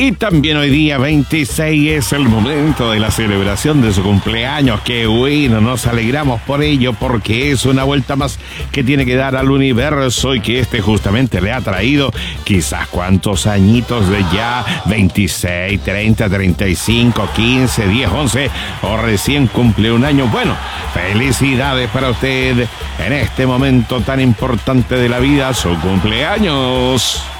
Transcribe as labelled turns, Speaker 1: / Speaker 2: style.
Speaker 1: Y también hoy día 26 es el momento de la celebración de su cumpleaños. ¡Qué bueno! Nos alegramos por ello porque es una vuelta más que tiene que dar al universo y que justamente le ha traído quizás cuántos añitos de ya 26, 30, 35, 15, 10, 11 o recién cumple un año. Bueno, felicidades para usted en este momento tan importante de la vida, su cumpleaños.